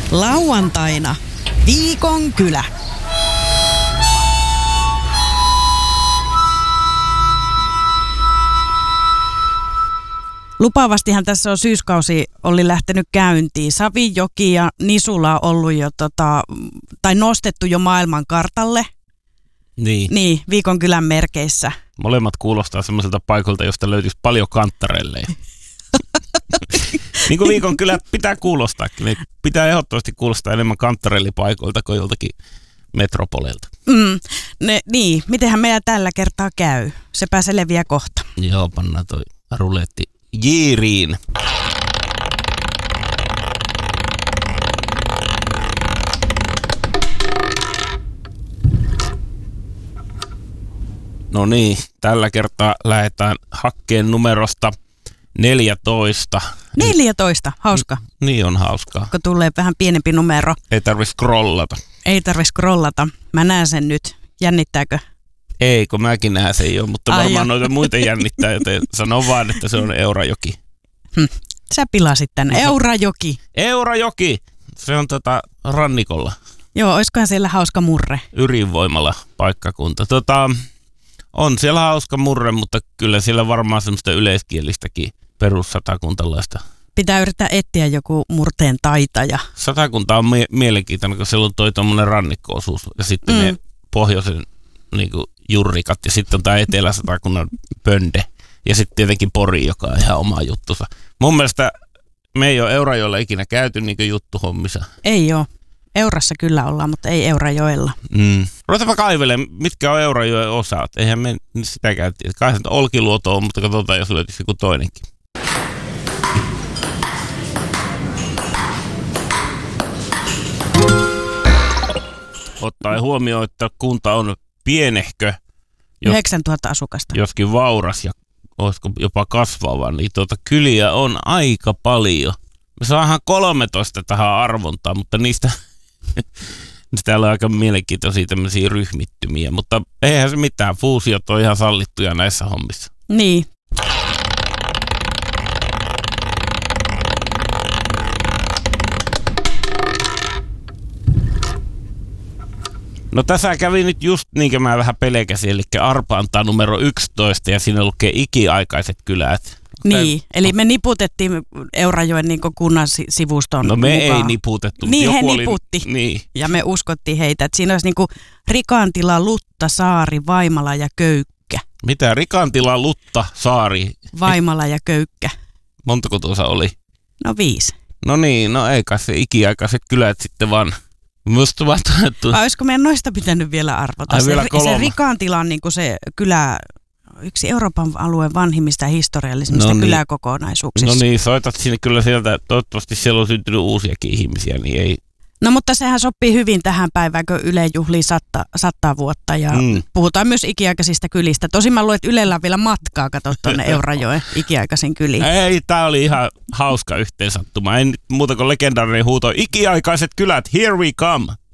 Lauantaina Viikon kylä. Lupaavastihan tässä on syyskausi oli lähtenyt käyntiin. Savijoki ja Nisula on ollut jo tai nostettu jo maailman kartalle. Niin, Viikon kylän merkeissä. Molemmat kuulostaa semmoiselta paikalta, josta löytyisi paljon kanttarelleja. Niin kuin Viikon kylät pitää kuulostaakin. Ne pitää ehdottomasti kuulostaa enemmän kanttarellipaikoilta kuin joltakin metropoleilta. Niin, mitenhän meidän tällä kertaa käy? Sepä se leviää kohta. Joo, pannaan toi ruletti jiiriin. No niin, tällä kertaa lähdetään hakkeen numerosta 14. 14, hauska. Niin on hauskaa. Kun tulee vähän pienempi numero. Ei tarvitse scrollata. Mä näen sen nyt. Jännittääkö? Ei, kun mäkin näen sen jo, mutta varmaan noita muita jännittää, joten sanon vaan, että se on Eurajoki. Sä pilasit tän. Eurajoki. Eurajoki! Se on rannikolla. Joo, oiskohan siellä hauska murre? Ydinvoimalla paikkakunta. On siellä hauska murre, mutta kyllä siellä varmaan semmoista yleiskielistäkin perussatakuntalaista. Pitää yrittää etsiä joku murteen taitaja. Satakunta on mielenkiintoinen, kun siellä on toi tommonen rannikko-osuus ja sitten ne pohjoisen niinku jurrikat ja sitten on tää Etelä-Satakunnan pönde ja sitten tietenkin Pori, joka on ihan oma juttunsa. Mun mielestä me ei ole Eurajoella ikinä käyty niinku juttuhommissa. Ei oo. Eurassa kyllä ollaan, mutta ei Eurajoella. Ruvetaanpa kaivelemaan, mitkä on Eurajoen osat. Eihän me sitäkään tiedä. Kai se Olkiluoto on, mutta katsotaan, jos löytyisi joku toinenkin. Ottaen huomioon, että kunta on pienehkö. 9000 asukasta. Joskin vauras ja olisiko jopa kasvava, niin kyliä on aika paljon. Me saadaan 13 tähän arvontaan, mutta niistä täällä on aika mielenkiintoisia tämmöisiä ryhmittymiä, mutta eihän se mitään. Fuusiot on ihan sallittuja näissä hommissa. Niin. No tässä kävi nyt just niin kuin mä vähän pelkäsin, eli Arpa antaa numero 11 ja siinä lukee ikiaikaiset kylät. Niin, eli me niputettiin Eurajoen niin kunnan sivuston No me mukaan. ei niputettu. Niin, joku he oli, niputti. Niin. Ja me uskottiin heitä, että siinä olisi niin Rikantila, Lutta, Saari, Vaimala ja Köykkä. Mitä? Rikantila, Lutta, Saari. Vaimala ja Köykkä. Montako tuossa oli? No 5. No niin, no ei kai se ikiaikaiset kylät sitten vaan. Musta vaan tunnettu. Olisiko meidän noista pitänyt vielä arvota? Se Rikantila on niin se kylä, yksi Euroopan alueen vanhimmista ja historiallisimmista kyläkokonaisuuksista. No niin, soitat sinne kyllä sieltä. Toivottavasti siellä on syntynyt uusiakin ihmisiä, niin ei. No mutta sehän sopii hyvin tähän päivään, kun Yle juhlii 100 vuotta ja puhutaan myös ikiaikaisista kylistä. Tosin mä luulen, että Ylellä on vielä matkaa katsoa tuonne Eurajoen ikiaikaisiin kyliin. Ei, tää oli ihan hauska yhteensattuma. En muuta kuin legendaarinen huuto. Ikiaikaiset kylät, here we come!